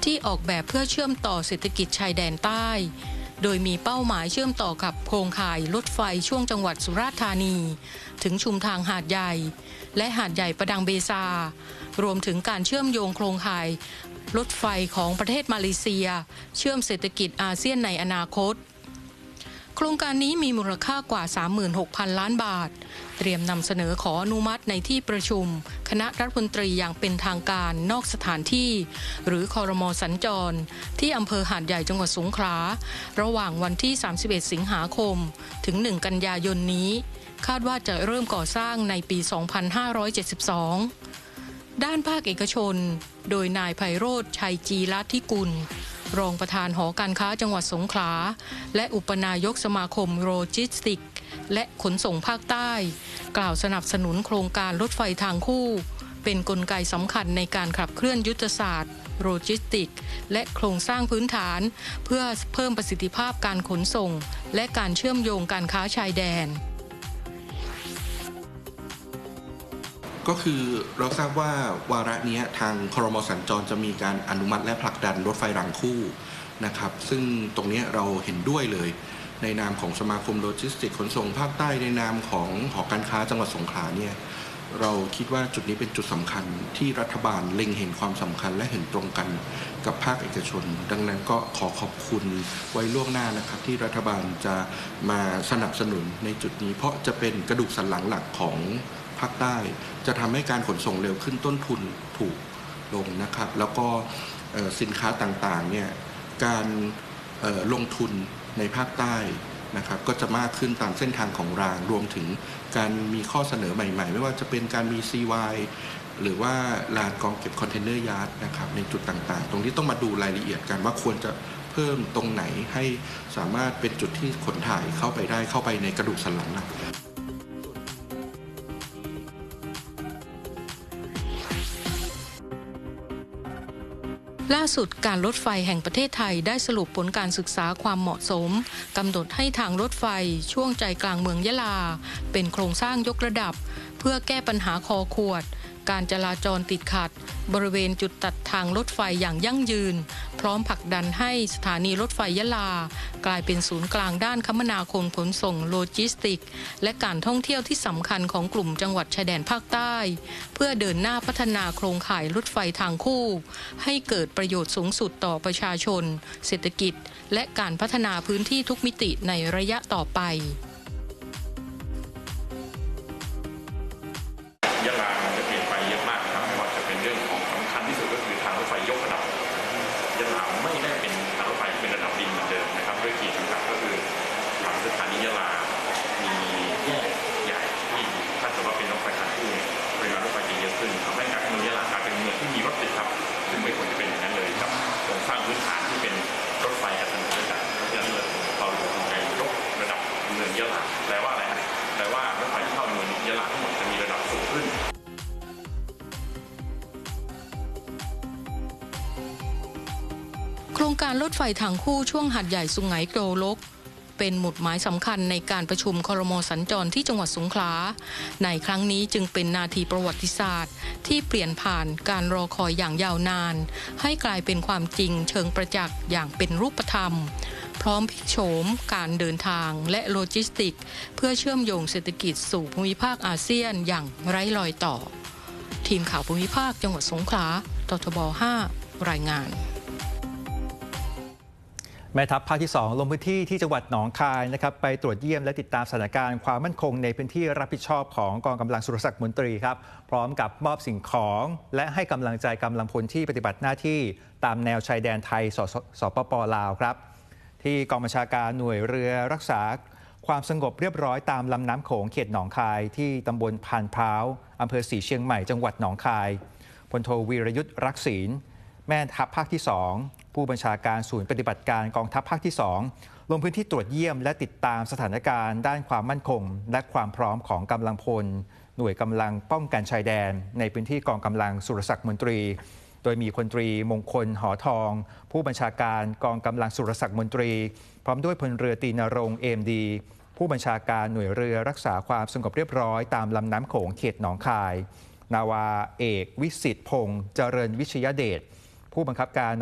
ที่ออกแบบเพื่อเชื่อมต่อเศรษฐกิจชายแดนใต้โดยมีเป้าหมายเชื่อมต่อกับโครงข่ายรถไฟช่วงจังหวัดสุราษฎร์ธานีถึงชุมทางหาดใหญ่และหาดใหญ่ประดังเบซารวมถึงการเชื่อมโยงโครงข่ายรถไฟของประเทศมาเลเซียเชื่อมเศรษฐกิจอาเซียนในอนาคตโครงการนี้มีมูลค่ากว่า 36,000 ล้านบาทเตรียมนำเสนอขออนุมัติในที่ประชุมคณะรัฐมนตรีอย่างเป็นทางการนอกสถานที่หรือครม.สัญจรที่อำเภอหาดใหญ่จังหวัดสงขลาระหว่างวันที่31 สิงหาคมถึง1 กันยายนนี้คาดว่าจะเริ่มก่อสร้างในปี 2572 ด้านภาคเอกชนโดยนายไพโรจน์ ชัยจีรัตน์กุลรองประธานหอการค้าจังหวัดสงขลาและอุปนายกสมาคมโลจิสติกส์และขนส่งภาคใต้กล่าวสนับสนุนโครงการรถไฟทางคู่เป็นกลไกสำคัญในการขับเคลื่อนยุทธศาสตร์โลจิสติกส์และโครงสร้างพื้นฐานเพื่อเพิ่มประสิทธิภาพการขนส่งและการเชื่อมโยงการค้าชายแดนก็คือเราทราบว่าวาระนี้ทางครม.สัญจรจะมีการอนุมัติและผลักดันรถไฟรางคู่นะครับซึ่งตรงนี้เราเห็นด้วยเลยในนามของสมาคมโลจิสติกส์ขนส่งภาคใต้ในนามของหอการค้าจังหวัดสงขลาเนี่ยเราคิดว่าจุดนี้เป็นจุดสำคัญที่รัฐบาลเล็งเห็นความสำคัญและเห็นตรงกันกับภาคเอกชนดังนั้นก็ขอขอบคุณไว้ล่วงหน้านะครับที่รัฐบาลจะมาสนับสนุนในจุดนี้เพราะจะเป็นกระดูกสันหลังหลักของภาคใต้จะทำให้การขนส่งเร็วขึ้นต้นทุนถูกลงนะครับแล้วก็สินค้าต่างๆเนี่ยการลงทุนในภาคใต้นะครับก็จะมากขึ้นตามเส้นทางของรางรวมถึงการมีข้อเสนอใหม่ๆไม่ว่าจะเป็นการมี CY หรือว่าลานกองเก็บคอนเทนเนอร์ยาร์ดนะครับในจุดต่างๆตรงนี้ต้องมาดูรายละเอียดกันว่าควรจะเพิ่มตรงไหนให้สามารถเป็นจุดที่ขนถ่ายเข้าไปได้เข้าไปในกระดูกสันหลังหลักล่าสุดการรถไฟแห่งประเทศไทยได้สรุปผลการศึกษาความเหมาะสมกำหนดให้ทางรถไฟช่วงใจกลางเมืองยะลาเป็นโครงสร้างยกระดับเพื่อแก้ปัญหาคอขวดการจราจรติดขัดบริเวณจุดตัดทางรถไฟอย่างยั่งยืนพร้อมผลักดันให้สถานีรถไฟยะลากลายเป็นศูนย์กลางด้านคมนาคมขนส่งโลจิสติกส์และการท่องเที่ยวที่สำคัญของกลุ่มจังหวัดชายแดนภาคใต้เพื่อเดินหน้าพัฒนาโครงข่ายรถไฟทางคู่ให้เกิดประโยชน์สูงสุดต่อประชาชนเศรษฐกิจและการพัฒนาพื้นที่ทุกมิติในระยะต่อไปยะลาจะเปลี่ยนไปเยอะมากครับไม่ว่าจะเป็นเรื่องของสำคัญที่สุดก็คือทางรถไฟยกระดับยะลาไม่ได้เป็นทางรถไฟเป็นระดับดินเหมือนเดิมนะครับด้วยขีดจำกัดก็คือทางสถานียะลามีแยกใหญ่ที่ถ้าเกิดว่าเป็นรถไฟทางคู่ปริมาณรถไฟจะเยอะขึ้นทำให้การเมืองยะลากลายเป็นเมืองที่มีรถติดครับซึ่งไม่ควรจะเป็นอย่างนั้นเลยกับโครงสร้างพื้นฐานที่เป็นรถไฟอัตโนมัติกันเพราะฉะนั้นเราต้องการยกระดับเมืองยะลาแปลว่าอะไรแปลว่ารถไฟที่เข้าเมืองยะลาทั้งหมดจะมีระดับสูงขึ้นโครงการรถไฟทางคู่ช่วงหาดใหญ่สุไหงโกลกเป็นหมุดหมายสำคัญในการประชุมครม.สัญจรที่จังหวัดสงขลาในครั้งนี้จึงเป็นนาทีประวัติศาสตร์ที่เปลี่ยนผ่านการรอคอยอย่างยาวนานให้กลายเป็นความจริงเชิงประจักษ์อย่างเป็นรูปธรรมพร้อมพลิกโฉมการเดินทางและโลจิสติกส์เพื่อเชื่อมโยงเศรษฐกิจสู่ภูมิภาคอาเซียนอย่างไร้รอยต่อทีมข่าวภูมิภาคจังหวัดสงขลาททบ 5 รายงานแม่ทัพภาคที่ 2 ลงพื้นที่ที่จังหวัดหนองคายนะครับไปตรวจเยี่ยมและติดตามสถานการณ์ความมั่นคงในพื้นที่รับผิดชอบของกองกำลังสุรศักดิ์มนตรีครับพร้อมกับมอบสิ่งของและให้กำลังใจกำลังพลที่ปฏิบัติหน้าที่ตามแนวชายแดนไทยสปป.ลาวครับที่กองบัญชาการหน่วยเรือรักษาความสงบเรียบร้อยตามลำน้ำโขงเขตหนองคายที่ตำบลพานพร้าวอำเภอศรีเชียงใหม่จังหวัดหนองคายพลโทวีรยุทธรักศีลแม่ทัพภาคที่ 2ผู้บัญชาการศูนย์ปฏิบัติการกองทัพภาคที่ 2ลงพื้นที่ตรวจเยี่ยมและติดตามสถานการณ์ด้านความมั่นคงและความพร้อมของกำลังพลหน่วยกำลังป้องกันชายแดนในพื้นที่กองกำลังสุรศักดิ์มนตรีโดยมีพลตรีมงคลหอทองผู้บัญชาการกองกำลังสุรศักดิ์มนตรีพร้อมด้วยพลเรือตรีณรงค์ AMD ผู้บัญชาการหน่วยเรือรักษาความสงบเรียบร้อยตามลำน้ำโขงเขตหนองคายนาวาเอกวิสิทธิ์พงษ์เจริญวิชยเดชผู้บังคับการ